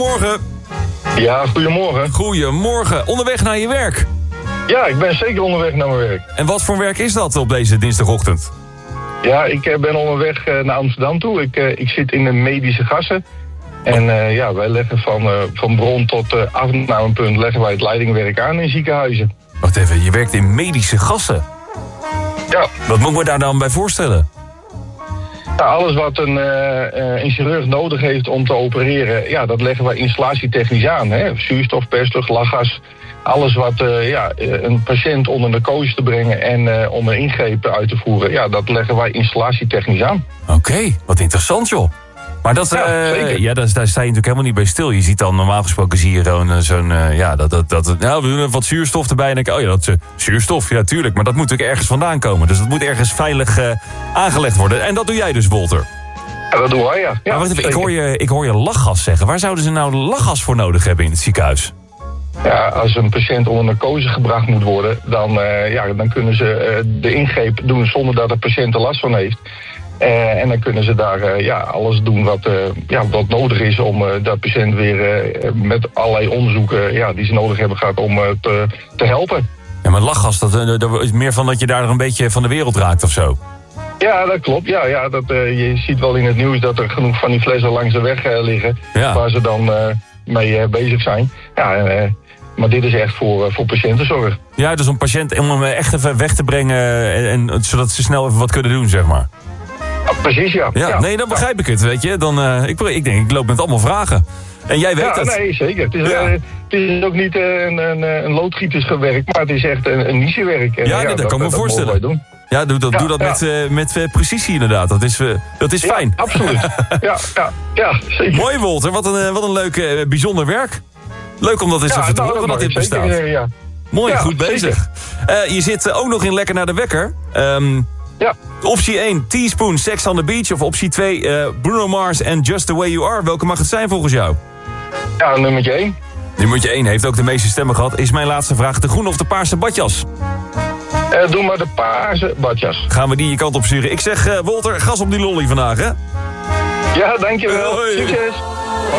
Morgen. Ja, goedemorgen. Goedemorgen. Onderweg naar je werk. Ja, ik ben zeker onderweg naar mijn werk. En wat voor werk is dat op deze dinsdagochtend? Ja, ik ben onderweg naar Amsterdam toe. Ik zit in de medische gassen. En wij leggen van bron tot afnamepunt leggen wij het leidingwerk aan in ziekenhuizen. Wacht even, je werkt in medische gassen? Ja. Wat moet ik me daar dan bij voorstellen? Nou, alles wat een chirurg nodig heeft om te opereren, ja, dat leggen wij installatietechnisch aan. Hè? Zuurstof, perslucht, lachgas. Alles wat een patiënt onder narcose te brengen en om een ingreep uit te voeren, ja, dat leggen wij installatietechnisch aan. Oké, wat interessant joh. Maar dat, daar sta je natuurlijk helemaal niet bij stil. Je ziet dan, normaal gesproken zie je we doen wat zuurstof erbij. En denk ik, dat zuurstof, ja tuurlijk. Maar dat moet natuurlijk ergens vandaan komen. Dus dat moet ergens veilig aangelegd worden. En dat doe jij dus, Wolter. Ja, dat doen wij, ja. Maar wacht even, ik hoor je lachgas zeggen. Waar zouden ze nou lachgas voor nodig hebben in het ziekenhuis? Ja, als een patiënt onder narcose gebracht moet worden, dan kunnen ze de ingreep doen zonder dat de patiënt er last van heeft. En dan kunnen ze daar alles doen wat nodig is om dat patiënt weer met allerlei onderzoeken die ze nodig hebben gehad om te helpen. Ja, maar lachgas, dat is meer van dat je daar een beetje van de wereld raakt of zo? Ja, dat klopt. Ja, je ziet wel in het nieuws dat er genoeg van die flessen langs de weg liggen, waar ze dan mee bezig zijn. Ja, maar dit is echt voor patiëntenzorg. Ja, dus een patiënt om hem echt even weg te brengen zodat ze snel even wat kunnen doen, zeg maar. Precies, ja. Nee, dan begrijp ik het, weet je. Ik denk, ik loop met allemaal vragen. En jij weet het. Nee, zeker. Het is ook niet een loodgieterswerk, maar het is echt een nichewerk. Dat kan ik me voorstellen. Doen. Ja, doe dat met precisie inderdaad. Dat is fijn. Absoluut. ja, zeker. Mooi, Wolter. Wat een leuk, bijzonder werk. Leuk om dat eens even te horen dat dit bestaat. Zeker, Mooi, goed bezig. Je zit ook nog in Lekker naar de Wekker. Ja. Optie 1, Teaspoon, Sex on the Beach. Of optie 2, Bruno Mars en Just the Way You Are. Welke mag het zijn volgens jou? Ja, nummertje 1. Nummertje 1 heeft ook de meeste stemmen gehad. Is mijn laatste vraag de groene of de paarse badjas? Doe maar de paarse badjas. Gaan we die je kant op sturen. Ik zeg, Wolter, gas op die lolly vandaag, hè? Ja, dankjewel. Hoi. Succes.